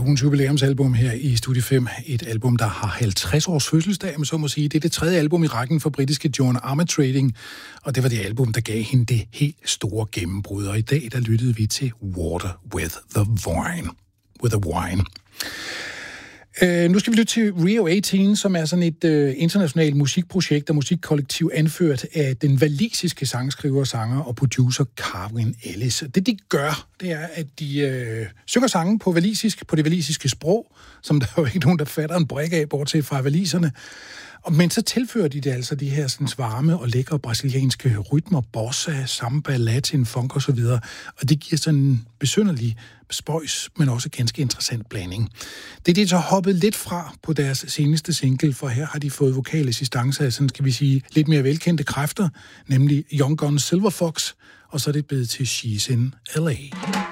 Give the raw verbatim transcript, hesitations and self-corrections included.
ugens jubilæumsalbum her i Studie fem. Et album, der har halvtreds års fødselsdag, men så må sige. Det er det tredje album i rækken for britiske Joan Armatrading, og det var det album, der gav hende det helt store gennembrud. Og i dag, der lyttede vi til Water with the Wine. With the Wine. Uh, nu skal vi lytte til Rio atten, som er sådan et uh, internationalt musikprojekt og musikkollektiv anført af den walisiske sangskriver, sanger og producer Carwyn Ellis. Det de gør, det er, at de uh, synger sange på walisisk, på det walisiske sprog, som der jo ikke nogen, der fatter en brik af, bortset fra waliserne. Men så tilfører de det altså de her sådan varme og lækre brasilianske rytmer, bossa, samba, latin, funk og så videre. Og det giver sådan en besynderlig spøjs, men også ganske interessant blanding. Det er det, så hoppet lidt fra på deres seneste single, for her har de fået vokalassistance af sådan, skal vi sige, lidt mere velkendte kræfter, nemlig Young Gun Silver Fox, og så er det blevet til She's in L A.